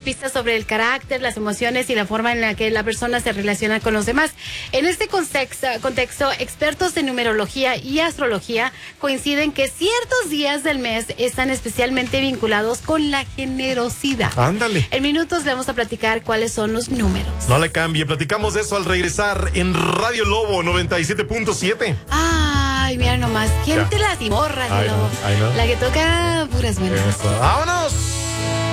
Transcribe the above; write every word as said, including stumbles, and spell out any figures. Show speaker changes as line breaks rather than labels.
pistas sobre el carácter, las emociones y la forma en la que la persona se relaciona con los demás. En este contexto, contexto expertos en numerología y astrología coinciden que ciertos días del mes están especialmente vinculados con la generosidad.
Ándale.
En minutos le vamos a platicar cuáles son los números.
No le cambie, platicamos de eso al regresar en Radio Lobo noventa y siete punto siete.
Ay, mira nomás, ¿quién
Ya.
te lastimó, Radio
Ay, no,
Lobo?
ay, no.
La que toca puras buenas.
Eso. ¡Vámonos!